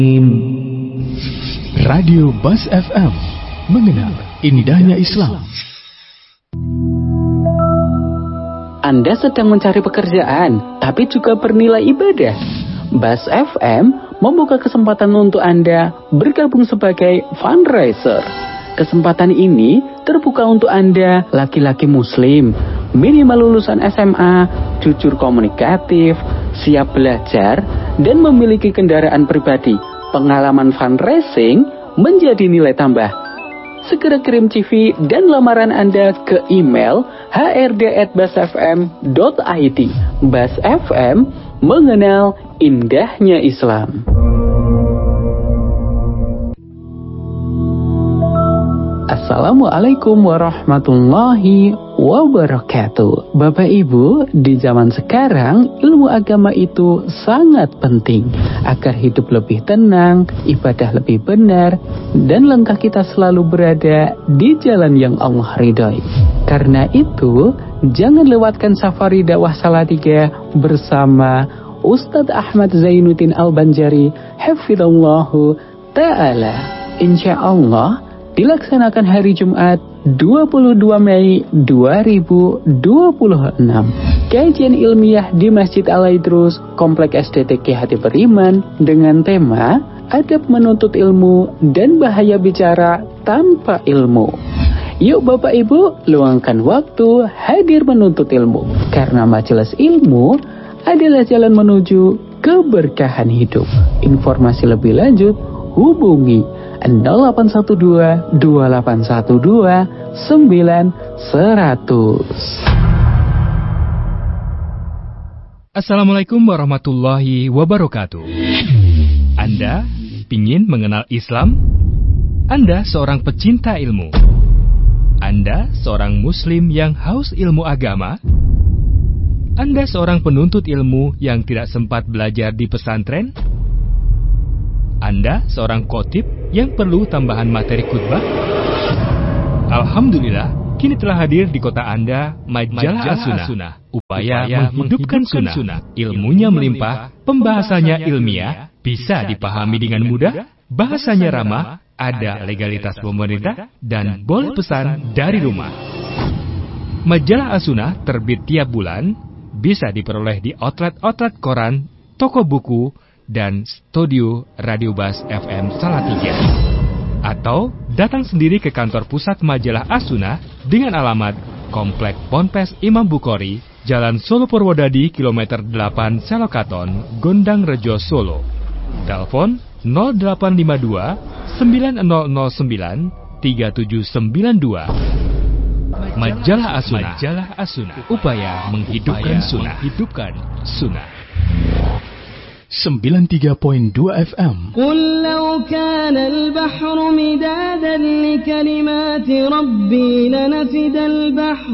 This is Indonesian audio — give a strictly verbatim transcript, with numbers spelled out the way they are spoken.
Radio Bas F M, mengenal indahnya Islam. Anda sedang mencari pekerjaan, tapi juga bernilai ibadah. Bas F M membuka kesempatan untuk Anda bergabung sebagai fundraiser. Kesempatan ini terbuka untuk Anda, laki-laki muslim, minimal lulusan S M A, jujur komunikatif, siap belajar, dan memiliki kendaraan pribadi. Pengalaman fundraising menjadi nilai tambah. Segera kirim C V dan lamaran Anda ke email h r d at bas f m dot i t. Bas F M, mengenal indahnya Islam. Assalamualaikum warahmatullahi wabarakatuh. Bapak Ibu, di zaman sekarang ilmu agama itu sangat penting agar hidup lebih tenang, ibadah lebih benar, dan langkah kita selalu berada di jalan yang Allah ridhoi. Karena itu, jangan lewatkan safari dakwah Salatiga bersama Ustadz Ahmad Zainuddin Al-Banjari hafizallahu ta'ala. Insya Allah dilaksanakan hari Jumat dua puluh dua Mei dua ribu dua puluh enam. Kajian ilmiah di Masjid Al-Aidrus, Komplek S D T K Hati Beriman dengan tema Adab Menuntut Ilmu dan Bahaya Bicara Tanpa Ilmu. Yuk Bapak Ibu, luangkan waktu hadir menuntut ilmu, karena majelis ilmu adalah jalan menuju keberkahan hidup. Informasi lebih lanjut hubungi nol delapan satu dua dua delapan satu dua sembilan seratus. Assalamualaikum warahmatullahi wabarakatuh. Anda ingin mengenal Islam? Anda seorang pecinta ilmu? Anda seorang muslim yang haus ilmu agama? Anda seorang penuntut ilmu yang tidak sempat belajar di pesantren? Anda seorang khotib yang perlu tambahan materi khutbah? Alhamdulillah, kini telah hadir di kota Anda Majalah As-Sunnah, upaya, upaya menghidupkan sunnah. sunnah. Ilmunya melimpah, pembahasannya ilmiah, bisa dipahami dengan mudah, bahasanya ramah, ada legalitas pemerintah, dan boleh pesan dari rumah. Majalah As-Sunnah terbit tiap bulan, bisa diperoleh di outlet-outlet koran, toko buku, dan studio Radio Bas F M Salatiga. Atau datang sendiri ke kantor pusat Majalah As-Sunnah dengan alamat Komplek Ponpes Imam Bukhari, Jalan Solo Purwodadi, kilometer delapan Selokaton, Gondang Rejo, Solo. Telepon nol delapan lima dua sembilan nol nol sembilan tiga tujuh sembilan dua. Majalah As-Sunnah, Majalah As-Sunnah, upaya menghidupkan sunnah, hidupkan sunnah. sembilan puluh tiga koma dua F M. Qul law kana al-bahru midadan li kalimati rabbi lanafida al-bahr